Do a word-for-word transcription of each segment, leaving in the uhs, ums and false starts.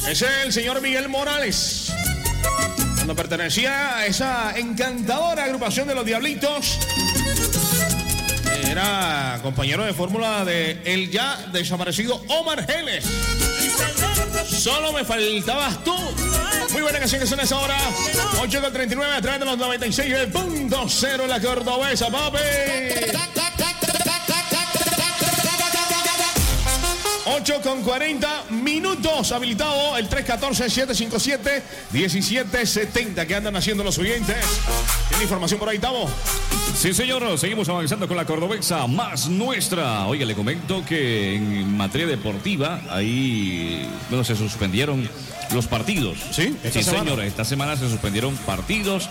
Ese es el señor Miguel Morales. Cuando pertenecía a esa encantadora agrupación de los Diablitos, era compañero de fórmula de el ya desaparecido Omar Geles. Solo me faltabas tú. Muy buena canción que suena a esa hora. ocho con treinta y nueve a través de los noventa y seis punto cero la cordobesa, papi. ocho con cuarenta minutos. Habilitado el tres uno cuatro, siete cinco siete, uno siete siete cero. ¿Qué andan haciendo los oyentes? ¿Tiene información por ahí, Tavo? Sí, señor. Seguimos avanzando con la cordobesa más nuestra. Oiga, le comento que en materia deportiva, ahí, bueno, se suspendieron los partidos. Sí, sí, señor. Esta semana se suspendieron partidos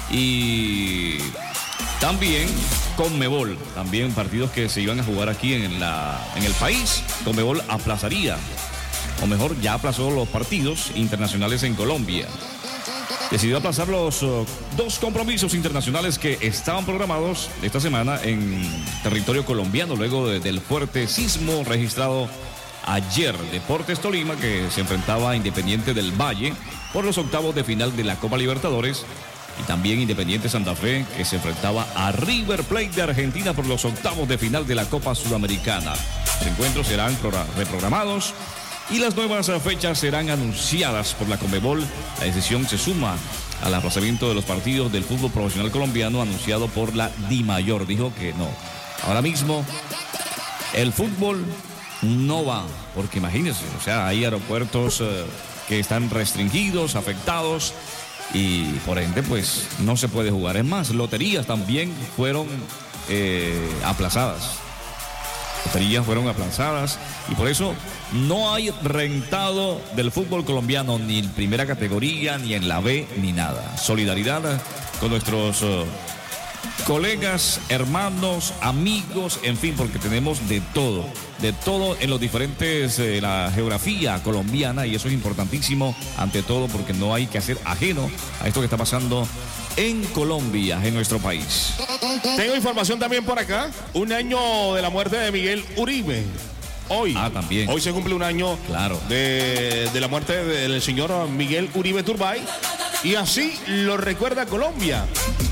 y también Conmebol, también partidos que se iban a jugar aquí en, la, en el país. Conmebol aplazaría, o mejor, ya aplazó los partidos internacionales en Colombia. Decidió aplazar los uh, dos compromisos internacionales que estaban programados esta semana en territorio colombiano, luego de, del fuerte sismo registrado ayer. Deportes Tolima, que se enfrentaba a Independiente del Valle por los octavos de final de la Copa Libertadores. Y también Independiente Santa Fe, que se enfrentaba a River Plate de Argentina por los octavos de final de la Copa Sudamericana. Los encuentros serán reprogramados y las nuevas fechas serán anunciadas por la Conmebol. La decisión se suma al aplazamiento de los partidos del fútbol profesional colombiano anunciado por la DIMAYOR. Dijo que no. Ahora mismo el fútbol no va, porque imagínense, o sea, hay aeropuertos eh, que están restringidos, afectados, y por ende pues no se puede jugar. Es más, loterías también fueron eh, aplazadas. Loterías fueron aplazadas y por eso no hay rentado del fútbol colombiano ni en primera categoría, ni en la B, ni nada. Solidaridad con nuestros uh, colegas, hermanos, amigos, en fin, porque tenemos de todo, de todo en los diferentes, eh, la geografía colombiana, y eso es importantísimo ante todo porque no hay que hacer ajeno a esto que está pasando en Colombia, en nuestro país. Tengo información también por acá, un año de la muerte de Miguel Uribe. Hoy, ah, también. Hoy se cumple un año claro. de, de la muerte del señor Miguel Uribe Turbay, y así lo recuerda Colombia.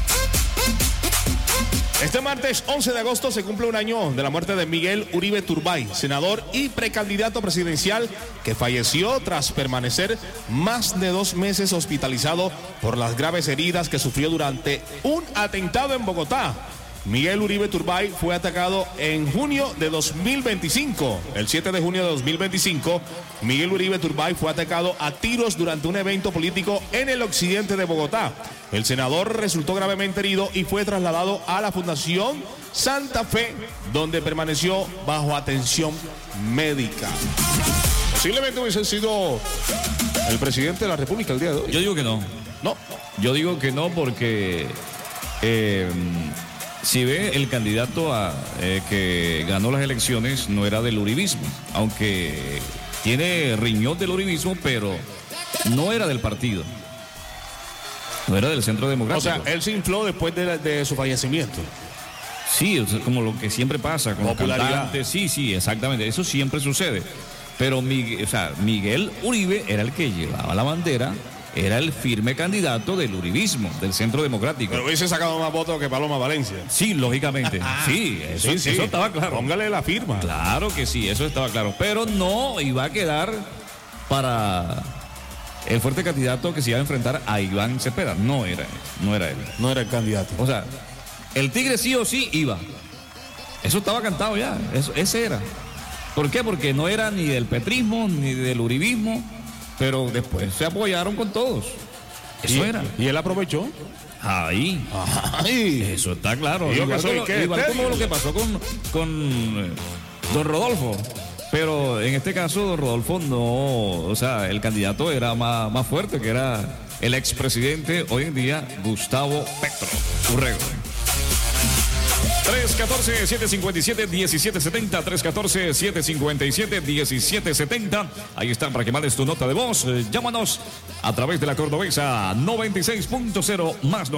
Este martes once de agosto se cumple un año de la muerte de Miguel Uribe Turbay, senador y precandidato presidencial que falleció tras permanecer más de dos meses hospitalizado por las graves heridas que sufrió durante un atentado en Bogotá. Miguel Uribe Turbay fue atacado en junio de dos mil veinticinco. El siete de junio de dos mil veinticinco, Miguel Uribe Turbay fue atacado a tiros durante un evento político en el occidente de Bogotá. El senador resultó gravemente herido y fue trasladado a la Fundación Santa Fe, donde permaneció bajo atención médica. Posiblemente hubiese sido el presidente de la República el día de hoy. Yo digo que no. No. Yo digo que no porque eh, si ve el candidato a, eh, que ganó las elecciones no era del uribismo, aunque tiene riñón del uribismo, pero no era del partido. No era del Centro Democrático. O sea, él se infló después de, de su fallecimiento. Sí, es como lo que siempre pasa con los cantantes. Sí, sí, exactamente. Eso siempre sucede. Pero Miguel, o sea, Miguel Uribe era el que llevaba la bandera, era el firme candidato del uribismo, del Centro Democrático. Pero hubiese sacado más votos que Paloma Valencia. Sí, lógicamente. Sí, eso, sí, sí. Eso estaba claro. Póngale la firma. Claro que sí, eso estaba claro. Pero no iba a quedar para el fuerte candidato que se iba a enfrentar a Iván Cepeda. No era él, no era él. No era el candidato. O sea, el Tigre sí o sí iba. Eso estaba cantado ya, eso, ese era. ¿Por qué? Porque no era ni del petrismo ni del uribismo, pero después se apoyaron con todos. Eso ¿Y, era. ¿Y él aprovechó? Ahí. Ay. Eso está claro. Yo Igual, que soy como, que igual como lo que pasó con, con eh, don Rodolfo. Pero en este caso, don Rodolfo no, o sea, el candidato era más, más fuerte, que era el expresidente hoy en día, Gustavo Petro Urrego. tres uno cuatro, siete cinco siete, uno siete siete cero, tres uno cuatro, siete cinco siete, uno siete siete cero. Ahí están para que mandes tu nota de voz. Llámanos a través de la Cordobesa noventa y seis punto cero más